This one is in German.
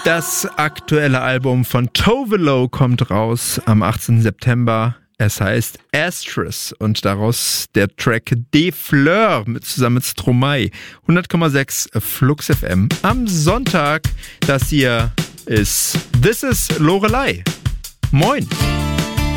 Das aktuelle Album von Tove Lo kommt raus am 18. September. Es heißt Astres und daraus der Track Des Fleurs zusammen mit Stromae. 100,6 Flux FM am Sonntag. Das hier ist This is Lorelei. Moin.